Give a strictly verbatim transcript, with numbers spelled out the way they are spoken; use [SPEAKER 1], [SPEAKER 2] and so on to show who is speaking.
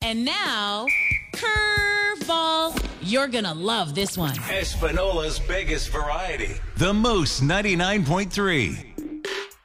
[SPEAKER 1] And now, curveball. You're gonna love this one.
[SPEAKER 2] Espinola's biggest variety.
[SPEAKER 3] The Moose ninety-nine point three.